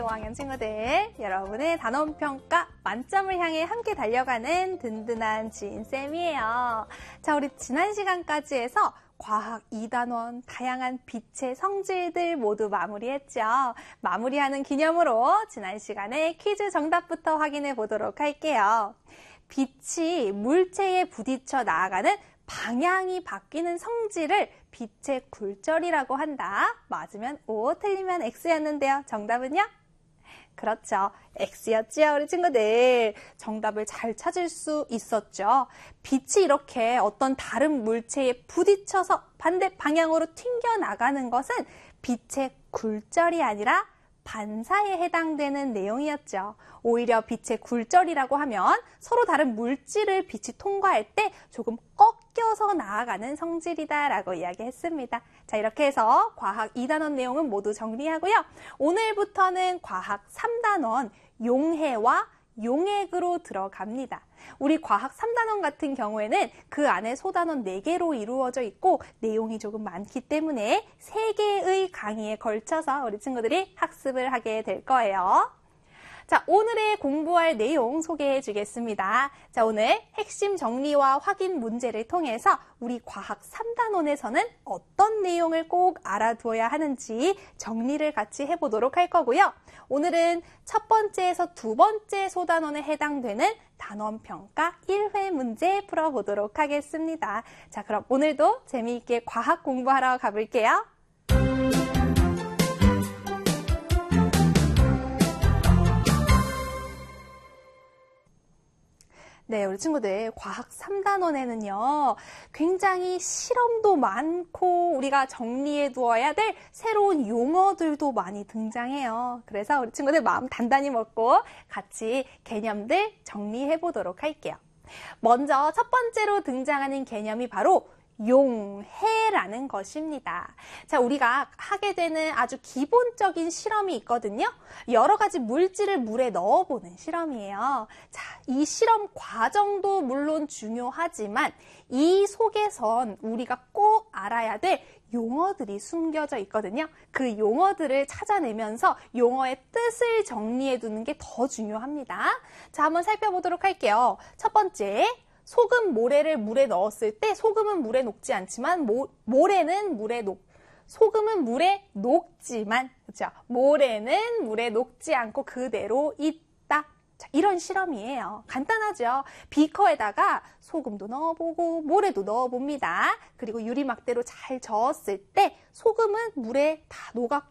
5학년 친구들, 여러분의 단원평가 만점을 향해 함께 달려가는 든든한 지인쌤이에요. 자, 우리 지난 시간까지 해서 과학 2단원 다양한 빛의 성질들 모두 마무리했죠. 마무리하는 기념으로 지난 시간에 퀴즈 정답부터 확인해 보도록 할게요. 빛이 물체에 부딪혀 나아가는 방향이 바뀌는 성질을 빛의 굴절이라고 한다. 맞으면 O, 틀리면 X였는데요. 정답은요? 그렇죠. X였지요, 우리 친구들. 정답을 잘 찾을 수 있었죠. 빛이 이렇게 어떤 다른 물체에 부딪혀서 반대 방향으로 튕겨나가는 것은 빛의 굴절이 아니라 반사에 해당되는 내용이었죠. 오히려 빛의 굴절이라고 하면 서로 다른 물질을 빛이 통과할 때 조금 꺾여서 나아가는 성질이다라고 이야기했습니다. 자, 이렇게 해서 과학 2단원 내용은 모두 정리하고요. 오늘부터는 과학 3단원 용해와 용액으로 들어갑니다. 우리 과학 3단원 같은 경우에는 그 안에 소단원 4개로 이루어져 있고 내용이 조금 많기 때문에 3개의 강의에 걸쳐서 우리 친구들이 학습을 하게 될 거예요. 자, 오늘의 공부할 내용 소개해 주겠습니다. 자, 오늘 핵심 정리와 확인 문제를 통해서 우리 과학 3단원에서는 어떤 내용을 꼭 알아두어야 하는지 정리를 같이 해보도록 할 거고요. 오늘은 첫 번째에서 두 번째 소단원에 해당되는 단원평가 1회 문제 풀어보도록 하겠습니다. 자, 그럼 오늘도 재미있게 과학 공부하러 가볼게요. 네, 우리 친구들 과학 3단원에는요. 굉장히 실험도 많고 우리가 정리해 두어야 될 새로운 용어들도 많이 등장해요. 그래서 우리 친구들 마음 단단히 먹고 같이 개념들 정리해 보도록 할게요. 먼저 첫 번째로 등장하는 개념이 바로 용해라는 것입니다. 자, 우리가 하게 되는 아주 기본적인 실험이 있거든요. 여러 가지 물질을 물에 넣어보는 실험이에요. 자, 이 실험 과정도 물론 중요하지만 이 속에선 우리가 꼭 알아야 될 용어들이 숨겨져 있거든요. 그 용어들을 찾아내면서 용어의 뜻을 정리해 두는 게 더 중요합니다. 자, 한번 살펴보도록 할게요. 첫 번째. 소금, 모래를 물에 넣었을 때 소금은 물에 녹지 않지만 모래는 소금은 물에 녹지만, 그렇죠? 모래는 물에 녹지 않고 그대로 있다. 자, 이런 실험이에요. 간단하죠? 비커에다가 소금도 넣어보고 모래도 넣어봅니다. 그리고 유리막대로 잘 저었을 때 소금은 물에 다 녹았고